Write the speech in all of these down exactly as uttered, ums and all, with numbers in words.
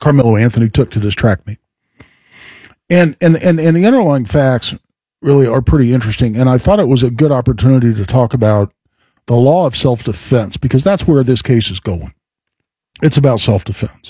Carmelo Anthony took to this track meet. And, and, and, and the underlying facts really are pretty interesting. And I thought it was a good opportunity to talk about the law of self-defense, because that's where this case is going. It's about self-defense.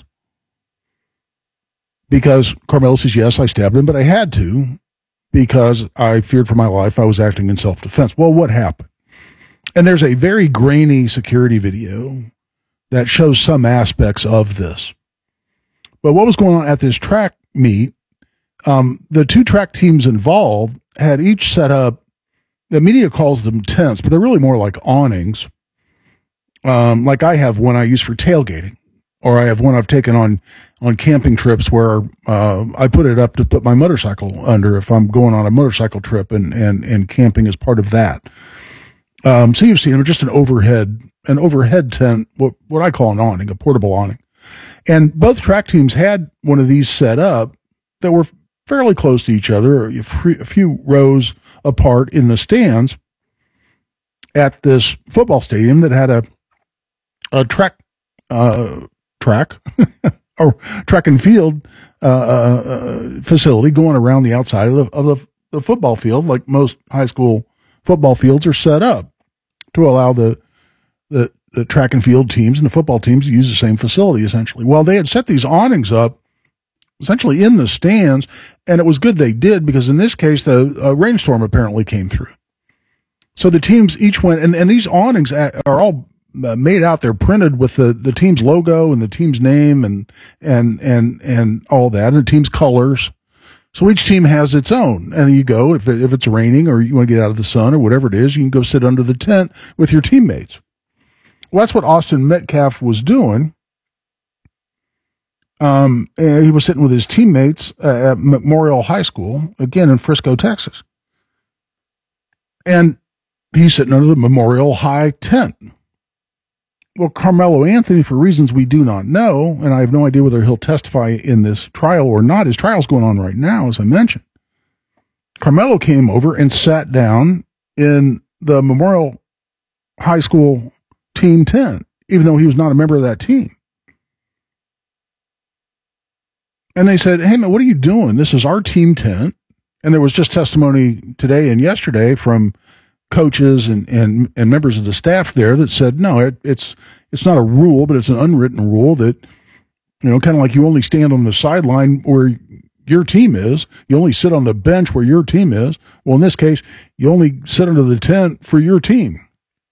Because Carmelo says, yes, I stabbed him, but I had to because I feared for my life. I was acting in self-defense. Well, what happened? And there's a very grainy security video that shows some aspects of this. But what was going on at this track meet, um, the two track teams involved had each set up, the media calls them tents, but they're really more like awnings, um, like I have one I use for tailgating, or I have one I've taken on, on camping trips where uh, I put it up to put my motorcycle under if I'm going on a motorcycle trip, and, and, and camping is part of that. Um, so you've seen just an overhead, an overhead tent, what, what I call an awning, a portable awning. And both track teams had one of these set up that were fairly close to each other, a few rows apart in the stands at this football stadium that had a, a track, uh, track, or track and field uh, uh, facility going around the outside of, the, of the, the football field, like most high school football fields are set up to allow the, the, the track and field teams and the football teams to use the same facility, essentially. Well, they had set these awnings up essentially in the stands, and it was good they did, because in this case, the uh, rainstorm apparently came through. So the teams each went, and, and these awnings are all uh, made out. They're printed with the, the team's logo and the team's name and, and, and, and all that, and the team's colors. So each team has its own, and you go, if, it, if it's raining or you want to get out of the sun or whatever it is, you can go sit under the tent with your teammates. Well, that's what Austin Metcalf was doing. Um, he was sitting with his teammates uh, at Memorial High School, again in Frisco, Texas. And he's sitting under the Memorial High tent. Well, Carmelo Anthony, for reasons we do not know, and I have no idea whether he'll testify in this trial or not. His trial's going on right now, as I mentioned. Carmelo came over and sat down in the Memorial High School team tent, even though he was not a member of that team. And they said, hey, man, what are you doing? This is our team tent. And there was just testimony today and yesterday from coaches and, and, and members of the staff there that said, no, it, it's it's not a rule, but it's an unwritten rule that, you know, kind of like you only stand on the sideline where your team is. You only sit on the bench where your team is. Well, in this case, you only sit under the tent for your team.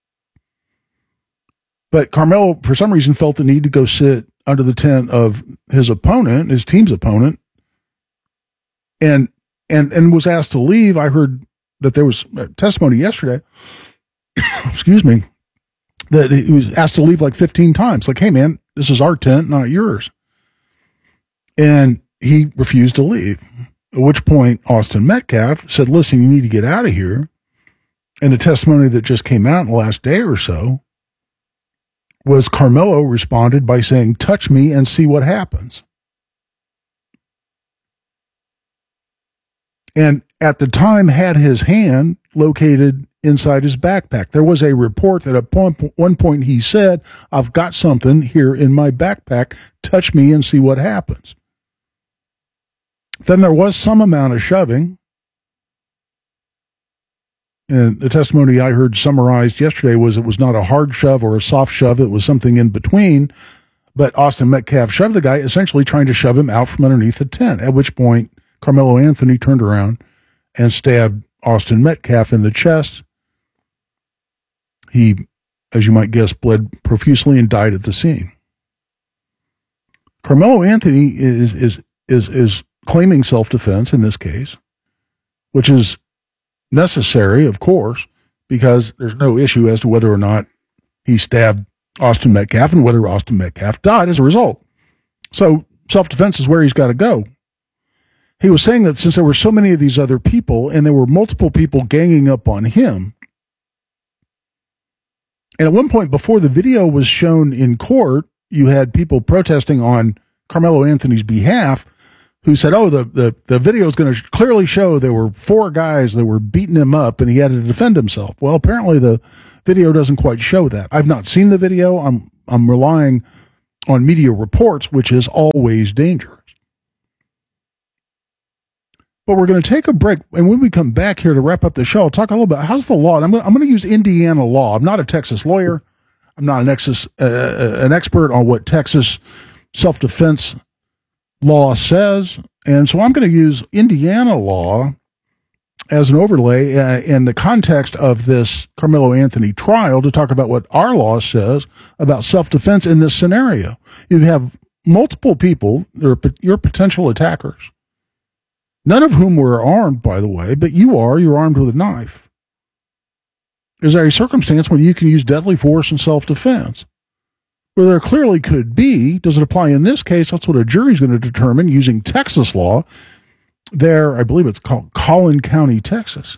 But Carmelo, for some reason, felt the need to go sit under the tent of his opponent, his team's opponent, and and and was asked to leave. I heard that there was testimony yesterday, excuse me, that he was asked to leave like fifteen times. Like, hey, man, this is our tent, not yours. And he refused to leave, at which point Austin Metcalf said, listen, you need to get out of here. And the testimony that just came out in the last day or so was Carmelo responded by saying, touch me and see what happens. And at the time had his hand located inside his backpack. There was a report that at one point he said, I've got something here in my backpack, touch me and see what happens. Then there was some amount of shoving. And the testimony I heard summarized yesterday was it was not a hard shove or a soft shove. It was something in between. But Austin Metcalf shoved the guy, essentially trying to shove him out from underneath the tent, at which point Carmelo Anthony turned around and stabbed Austin Metcalf in the chest. He, as you might guess, bled profusely and died at the scene. Carmelo Anthony is is is is claiming self-defense in this case, which is necessary, of course, because there's no issue as to whether or not he stabbed Austin Metcalf and whether Austin Metcalf died as a result. So self-defense is where he's got to go. He was saying that since there were so many of these other people and there were multiple people ganging up on him, and at one point before the video was shown in court, you had people protesting on Carmelo Anthony's behalf who said, oh, the, the, the video is going to clearly show there were four guys that were beating him up and he had to defend himself. Well, apparently the video doesn't quite show that. I've not seen the video. I'm, I'm relying on media reports, which is always dangerous. But we're going to take a break, and when we come back here to wrap up the show, I'll talk a little about how's the law. And I'm going to, I'm going to use Indiana law. I'm not a Texas lawyer. I'm not an, exis, uh, an expert on what Texas self-defense law says, and so I'm going to use Indiana law as an overlay uh, in the context of this Carmelo Anthony trial to talk about what our law says about self-defense in this scenario. You have multiple people, they're your potential attackers, none of whom were armed, by the way, but you are, you're armed with a knife. Is there a circumstance when you can use deadly force in self-defense? Well, there clearly could be. Does it apply in this case? That's what a jury's going to determine using Texas law. There, I believe it's called Collin County, Texas.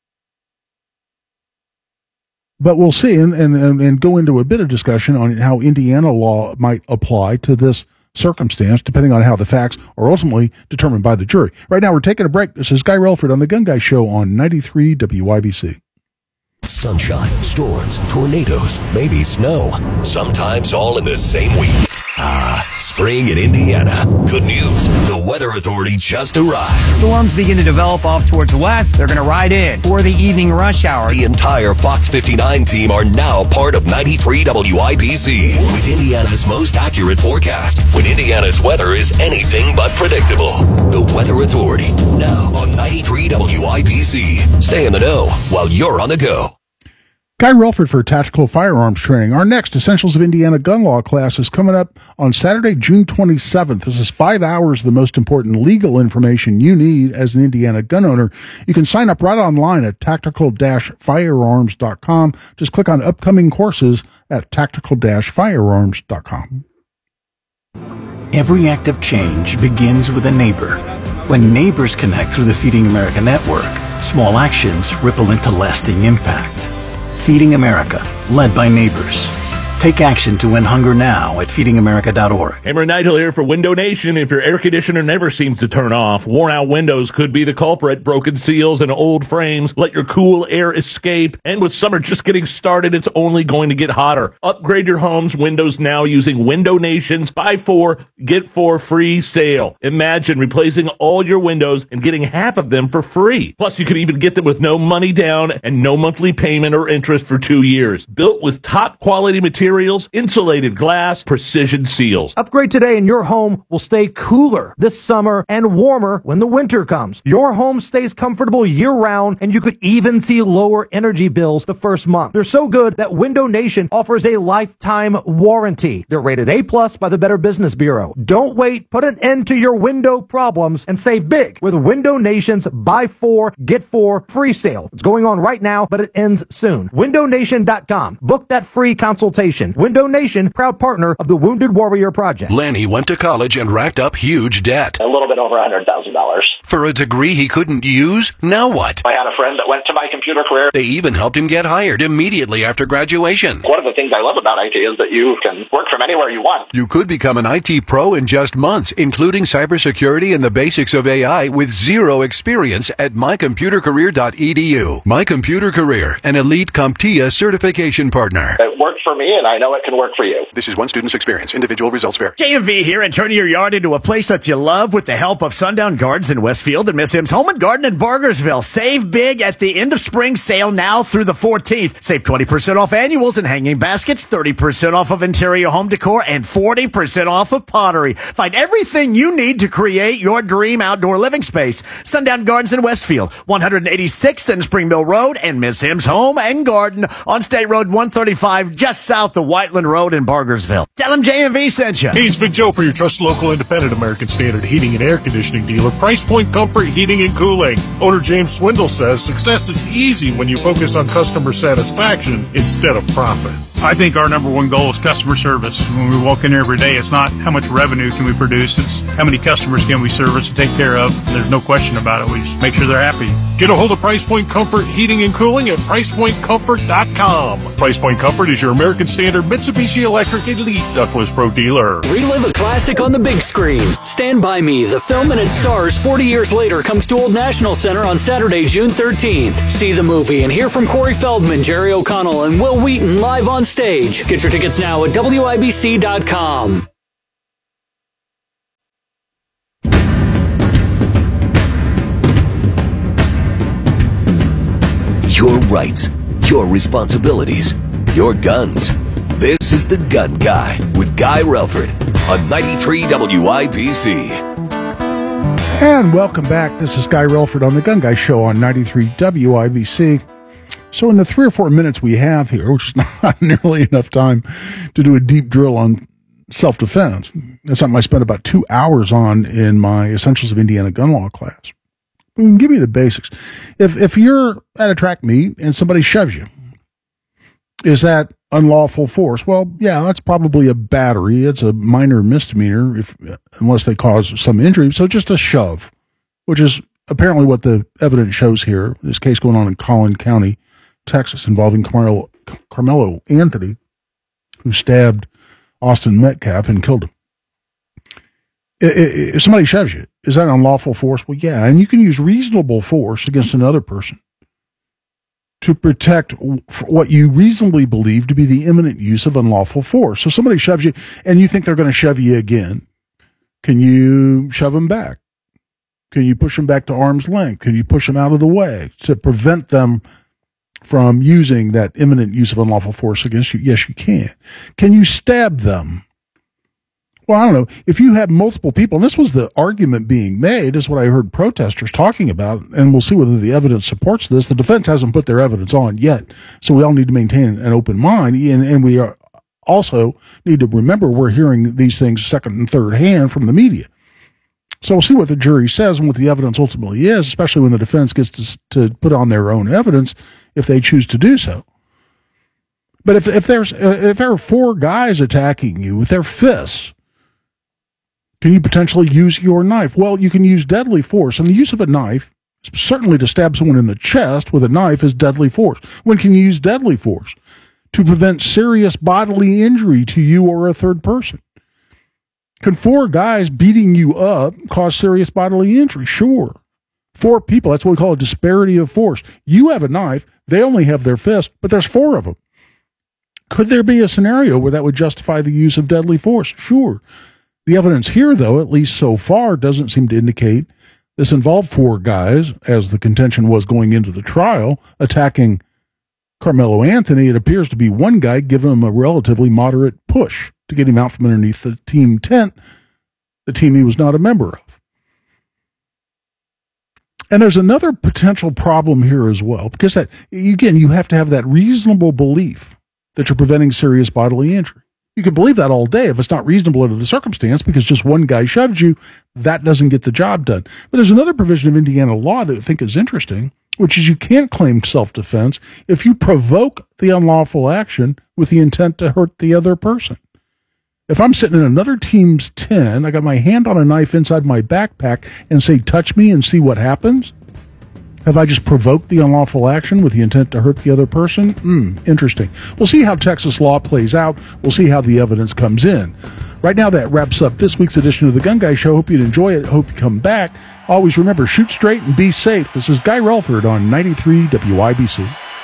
But we'll see and, and, and go into a bit of discussion on how Indiana law might apply to this circumstance, depending on how the facts are ultimately determined by the jury. Right now, we're taking a break. This is Guy Relford on the Gun Guy Show on ninety-three W I B C. Sunshine, storms, tornadoes, maybe snow. Sometimes all in the same week. Ah, spring in Indiana. Good news. The Weather Authority just arrived. Storms begin to develop off towards the west. They're going to ride in for the evening rush hour. The entire Fox fifty-nine team are now part of ninety-three W I B C with Indiana's most accurate forecast when Indiana's weather is anything but predictable. The Weather Authority, now on ninety-three W I B C. Stay in the know while you're on the go. Guy Relford for Tactical Firearms Training. Our next Essentials of Indiana Gun Law class is coming up on Saturday, June twenty-seventh. This is five hours of the most important legal information you need as an Indiana gun owner. You can sign up right online at tactical dash firearms dot com. Just click on upcoming courses at tactical dash firearms dot com. Every act of change begins with a neighbor. When neighbors connect through the Feeding America network, small actions ripple into lasting impact. Feeding America, led by neighbors. Take action to end hunger now at feeding america dot org. Hammer Nigel here for Window Nation. If your air conditioner never seems to turn off, worn-out windows could be the culprit. Broken seals and old frames let your cool air escape. And with summer just getting started, it's only going to get hotter. Upgrade your home's windows now using Window Nation's buy four, get four free sale. Imagine replacing all your windows and getting half of them for free. Plus, you could even get them with no money down and no monthly payment or interest for two years. Built with top-quality materials. Materials, insulated glass, precision seals. Upgrade today and your home will stay cooler this summer and warmer when the winter comes. Your home stays comfortable year-round, and you could even see lower energy bills the first month. They're so good that Window Nation offers a lifetime warranty. They're rated A plus by the Better Business Bureau. Don't wait. Put an end to your window problems and save big with Window Nation's buy four, get four free sale. It's going on right now, but it ends soon. window nation dot com. Book that free consultation. Window Nation, proud partner of the Wounded Warrior Project. Lanny went to college and racked up huge debt. A little bit over one hundred thousand dollars. For a degree he couldn't use? Now what? I had a friend that went to My Computer Career. They even helped him get hired immediately after graduation. One of the things I love about I T is that you can work from anywhere you want. You could become an I T pro in just months, including cybersecurity and the basics of A I with zero experience at my computer career dot e d u. My Computer Career, an elite CompTIA certification partner. It worked for me, and I know it can work for you. This is one student's experience. Individual results vary. J M V here, and turn your yard into a place that you love with the help of Sundown Gardens in Westfield and Miss M's Home and Garden in Bargersville. Save big at the end of spring sale now through the fourteenth. Save twenty percent off annuals and hanging baskets, thirty percent off of interior home decor, and forty percent off of pottery. Find everything you need to create your dream outdoor living space. Sundown Gardens in Westfield, one eighty-sixth and Spring Mill Road, and Miss M's Home and Garden on State Road one thirty-five, just south of Whiteland Road in Bargersville. Tell them J M V sent you. Hey, it's Big Joe for your trusted local independent American Standard heating and air conditioning dealer, Price Point Comfort Heating and Cooling. Owner James Swindle says success is easy when you focus on customer satisfaction instead of profit. I think our number one goal is customer service. When we walk in here every day, it's not how much revenue can we produce, it's how many customers can we service and take care of. There's no question about it. We just make sure they're happy. Get a hold of Price Point Comfort Heating and Cooling at price point comfort dot com. Price Point Comfort is your American Standard Mitsubishi Electric Elite Ductless Pro dealer. Relive a classic on the big screen. Stand By Me, the film and its stars forty years later, comes to Old National Center on Saturday, June thirteenth. See the movie and hear from Corey Feldman, Jerry O'Connell, and Will Wheaton live on stage. Get your tickets now at W I B C dot com. rights, your responsibilities, your guns. This is The Gun Guy with Guy Relford on ninety-three W I B C. And welcome back. This is Guy Relford on The Gun Guy Show on ninety-three W I B C. So in the three or four minutes we have here, which is not nearly enough time to do a deep drill on self-defense. That's something I spent about two hours on in my Essentials of Indiana Gun Law class. We can give you the basics. If if you're at a track meet and somebody shoves you, is that unlawful force? Well, yeah, that's probably a battery. It's a minor misdemeanor, if unless they cause some injury. So just a shove, which is apparently what the evidence shows here. This case going on in Collin County, Texas, involving Carmelo, Carmelo Anthony, who stabbed Austin Metcalf and killed him. If somebody shoves you, is that unlawful force? Well, yeah, and you can use reasonable force against another person to protect what you reasonably believe to be the imminent use of unlawful force. So somebody shoves you, and you think they're going to shove you again. Can you shove them back? Can you push them back to arm's length? Can you push them out of the way to prevent them from using that imminent use of unlawful force against you? Yes, you can. Can you stab them? Well, I don't know. If you have multiple people, and this was the argument being made, is what I heard protesters talking about, and we'll see whether the evidence supports this. The defense hasn't put their evidence on yet, so we all need to maintain an open mind, and, and we are also need to remember we're hearing these things second and third hand from the media. So we'll see what the jury says and what the evidence ultimately is, especially when the defense gets to, to put on their own evidence if they choose to do so. But if if there's if there are four guys attacking you with their fists, can you potentially use your knife? Well, you can use deadly force, and the use of a knife, certainly to stab someone in the chest with a knife, is deadly force. When can you use deadly force? To prevent serious bodily injury to you or a third person. Can four guys beating you up cause serious bodily injury? Sure. Four people, that's what we call a disparity of force. You have a knife, they only have their fist, but there's four of them. Could there be a scenario where that would justify the use of deadly force? Sure. The evidence here, though, at least so far, doesn't seem to indicate this involved four guys, as the contention was going into the trial, attacking Carmelo Anthony. It appears to be one guy giving him a relatively moderate push to get him out from underneath the team tent, the team he was not a member of. And there's another potential problem here as well, because that, again, you have to have that reasonable belief that you're preventing serious bodily injury. You can believe that all day if it's not reasonable under the circumstance, because just one guy shoved you, that doesn't get the job done. But there's another provision of Indiana law that I think is interesting, which is you can't claim self-defense if you provoke the unlawful action with the intent to hurt the other person. If I'm sitting in another team's tent, I got my hand on a knife inside my backpack and say, touch me and see what happens, have I just provoked the unlawful action with the intent to hurt the other person? Hmm, interesting. We'll see how Texas law plays out. We'll see how the evidence comes in. Right now, that wraps up this week's edition of The Gun Guy Show. Hope you'd enjoy it. Hope you come back. Always remember, shoot straight and be safe. This is Guy Relford on ninety-three W I B C.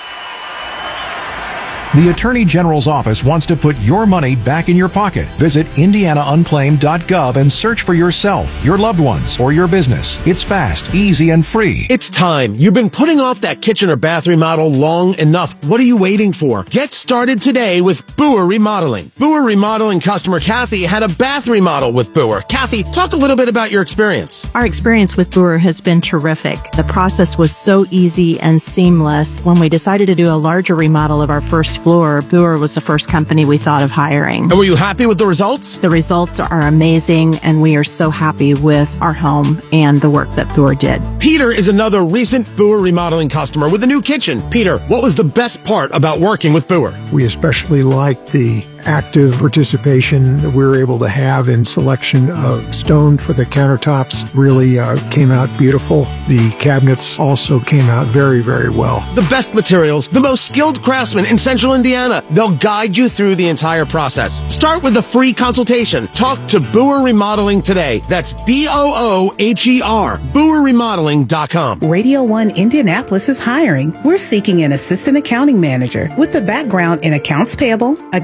The Attorney General's office wants to put your money back in your pocket. Visit indiana unclaimed dot gov and search for yourself, your loved ones, or your business. It's fast, easy, and free. It's time. You've been putting off that kitchen or bath remodel long enough. What are you waiting for? Get started today with Boer Remodeling. Boer Remodeling customer Kathy had a bath remodel with Boer. Kathy, talk a little bit about your experience. Our experience with Boer has been terrific. The process was so easy and seamless. When we decided to do a larger remodel of our first floor, Boer was the first company we thought of hiring. And were you happy with the results? The results are amazing, and we are so happy with our home and the work that Boer did. Peter is another recent Boer Remodeling customer with a new kitchen. Peter, what was the best part about working with Boer? We especially liked the active participation that we were able to have in selection of stone for the countertops. Really uh, came out beautiful. The cabinets also came out very, very well. The best materials, the most skilled craftsmen in Central Indiana. They'll guide you through the entire process. Start with a free consultation. Talk to Boer Remodeling today. That's B O O H E R, Boer Remodeling dot com. Radio one Indianapolis is hiring. We're seeking an assistant accounting manager with a background in accounts payable, accounts receivable,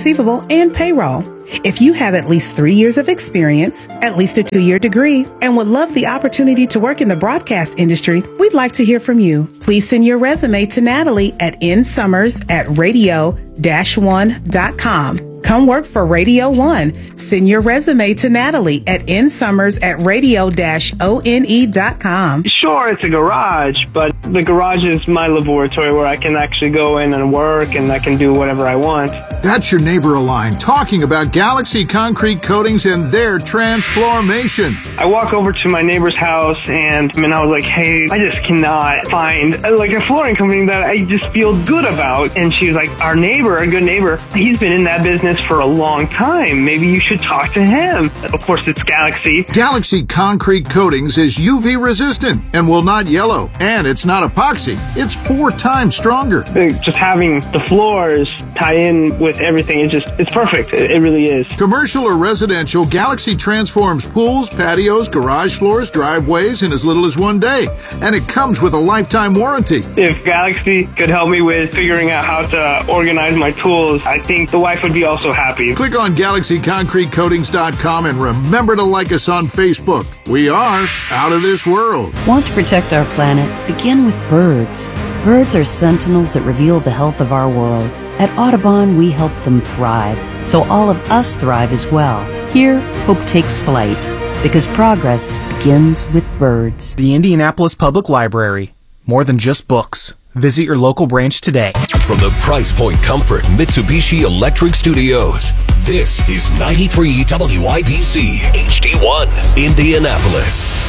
receivable, and payroll. If you have at least three years of experience, at least a two-year degree, and would love the opportunity to work in the broadcast industry, we'd like to hear from you. Please send your resume to Natalie at nsummers at radio dash one dot com. Come work for Radio One. Send your resume to Natalie at nsummers at radio dash one dot com. Sure, it's a garage, but the garage is my laboratory where I can actually go in and work and I can do whatever I want. That's your neighbor Align talking about Galaxy Concrete Coatings and their transformation. I walk over to my neighbor's house and, and I was like, hey, I just cannot find uh, like a flooring company that I just feel good about. And she was like, our neighbor, a good neighbor, he's been in that business for a long time. Maybe you should talk to him. Of course, it's Galaxy. Galaxy Concrete Coatings is U V resistant and will not yellow. And it's not epoxy. It's four times stronger. Just having the floors tie in with everything, it just, it's perfect. It, it really is. Commercial or residential, Galaxy transforms pools, patios, garage floors, driveways in as little as one day. And it comes with a lifetime warranty. If Galaxy could help me with figuring out how to organize my tools, I think the wife would be also happy. Click on galaxy concrete coatings dot com and remember to like us on Facebook. We are out of this world. Want to protect our planet? Begin with birds. Birds are sentinels that reveal the health of our world. At Audubon, we help them thrive, so all of us thrive as well. Here, hope takes flight, because progress begins with birds. The Indianapolis Public Library. More than just books. Visit your local branch today. From the Price Point Comfort Mitsubishi Electric Studios, this is ninety-three W I B C H D one, Indianapolis.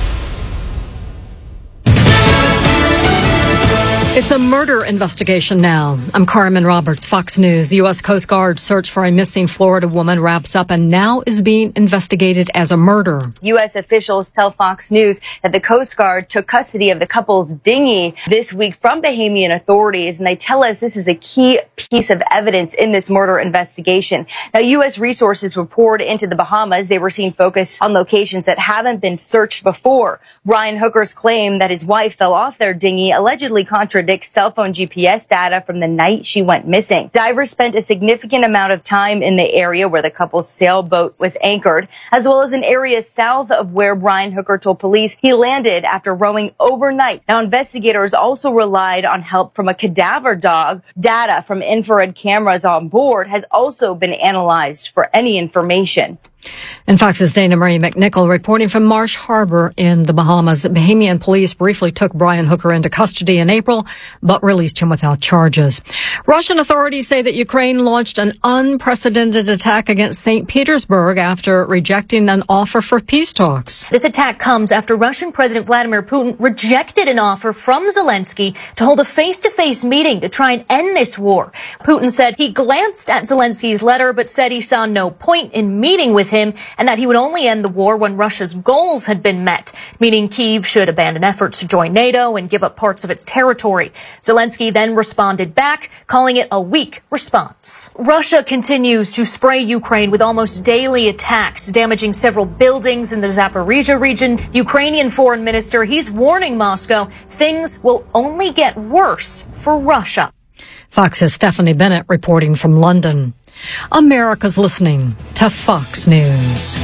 It's a murder investigation now. I'm Carmen Roberts, Fox News. The U S Coast Guard search for a missing Florida woman wraps up and now is being investigated as a murder. U S officials tell Fox News that the Coast Guard took custody of the couple's dinghy this week from Bahamian authorities, and they tell us this is a key piece of evidence in this murder investigation. Now, U S resources were poured into the Bahamas. They were seen focused on locations that haven't been searched before. Brian Hooker's claim that his wife fell off their dinghy allegedly contradicts cell phone G P S data from the night she went missing. Divers spent a significant amount of time in the area where the couple's sailboat was anchored, as well as an area south of where Brian Hooker told police he landed after rowing overnight. Now, investigators also relied on help from a cadaver dog. Data from infrared cameras on board has also been analyzed for any information. And Fox's Dana Marie McNichol reporting from Marsh Harbor in the Bahamas. Bahamian police briefly took Brian Hooker into custody in April, but released him without charges. Russian authorities say that Ukraine launched an unprecedented attack against Saint Petersburg after rejecting an offer for peace talks. This attack comes after Russian President Vladimir Putin rejected an offer from Zelensky to hold a face-to-face meeting to try and end this war. Putin said he glanced at Zelensky's letter, but said he saw no point in meeting with him and that he would only end the war when Russia's goals had been met, meaning Kyiv should abandon efforts to join NATO and give up parts of its territory. Zelensky then responded back, calling it a weak response. Russia continues to spray Ukraine with almost daily attacks, damaging several buildings in the Zaporizhia region. Ukrainian foreign minister, he's warning Moscow things will only get worse for Russia. Fox's Stephanie Bennett reporting from London. America's listening to Fox News.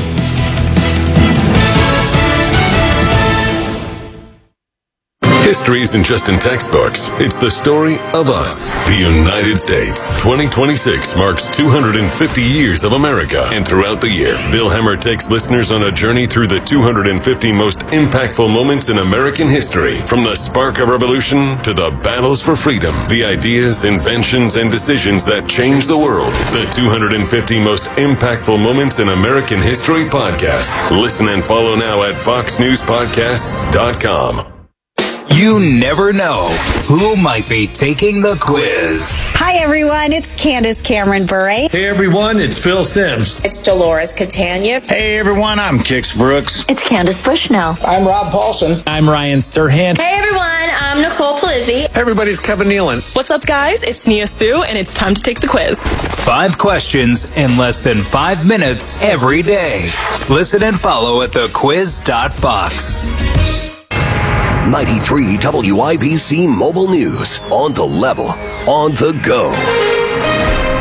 History isn't just in textbooks. It's the story of us. The United States. twenty twenty-six marks two hundred fifty years of America. And throughout the year, Bill Hemmer takes listeners on a journey through the two hundred fifty most impactful moments in American history. From the spark of revolution to the battles for freedom. The ideas, inventions, and decisions that changed the world. The two hundred fifty most impactful moments in American history podcast. Listen and follow now at fox news podcasts dot com. You never know who might be taking the quiz. Hi, everyone. It's Candace Cameron Bure. Hey, everyone. It's Phil Sims. It's Dolores Catania. Hey, everyone. I'm Kix Brooks. It's Candace Bushnell. I'm Rob Paulson. I'm Ryan Serhant. Hey, everyone. I'm Nicole Palizzi. Hey, everybody's Kevin Nealon. What's up, guys? It's Nia Sue, and it's time to take the quiz. Five questions in less than five minutes every day. Listen and follow at the quiz dot fox. ninety-three W I B C Mobile News. On the level, on the go.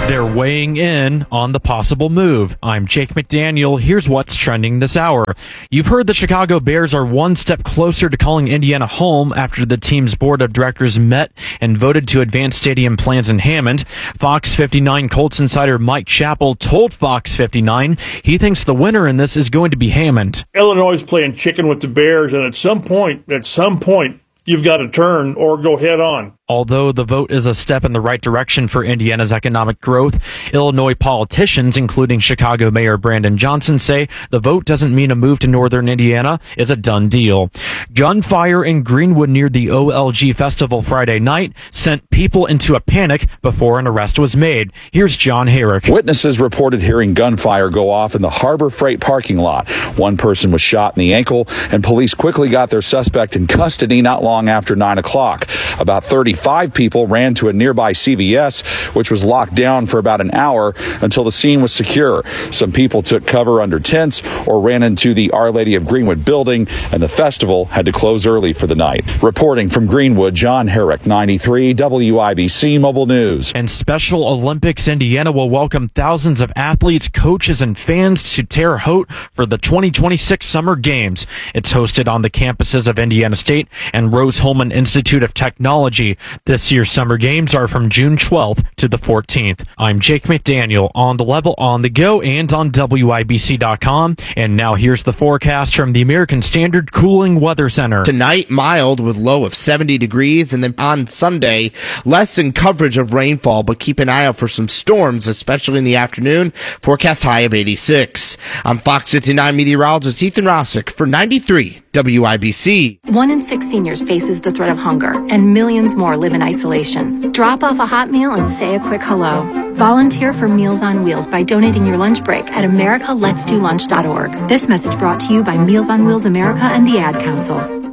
They're weighing in on the possible move. I'm Jake McDaniel. Here's what's trending this hour. You've heard the Chicago Bears are one step closer to calling Indiana home after the team's board of directors met and voted to advance stadium plans in Hammond. Fox fifty-nine Colts insider Mike Chappell told Fox fifty-nine he thinks the winner in this is going to be Hammond. Illinois is playing chicken with the Bears, and at some point, at some point, you've got to turn or go head on. Although the vote is a step in the right direction for Indiana's economic growth, Illinois politicians, including Chicago Mayor Brandon Johnson, say the vote doesn't mean a move to northern Indiana is a done deal. Gunfire in Greenwood near the O L G Festival Friday night sent people into a panic before an arrest was made. Here's John Herrick. Witnesses reported hearing gunfire go off in the Harbor Freight parking lot. One person was shot in the ankle, and police quickly got their suspect in custody not long after nine o'clock. About thirty Five people ran to a nearby C V S, which was locked down for about an hour until the scene was secure. Some people took cover under tents or ran into the Our Lady of Greenwood building, and the festival had to close early for the night. Reporting from Greenwood, John Herrick, ninety-three W I B C Mobile News. And Special Olympics Indiana will welcome thousands of athletes, coaches, and fans to Terre Haute for the twenty twenty-six Summer Games. It's hosted on the campuses of Indiana State and Rose-Hulman Institute of Technology. This year's Summer Games are from June twelfth to the fourteenth. I'm Jake McDaniel, on the level, on the go, and on W I B C dot com. And now here's the forecast from the American Standard Cooling Weather Center. Tonight, mild with low of seventy degrees, and then on Sunday, less in coverage of rainfall, but keep an eye out for some storms, especially in the afternoon. Forecast high of eighty-six. I'm Fox fifty-nine meteorologist Ethan Rossick for ninety-three W I B C. One in six seniors faces the threat of hunger, and millions more live in isolation. Drop off a hot meal and say a quick hello. Volunteer for Meals on Wheels by donating your lunch break at america lets do lunch dot org. This message brought to you by Meals on Wheels America and the Ad Council.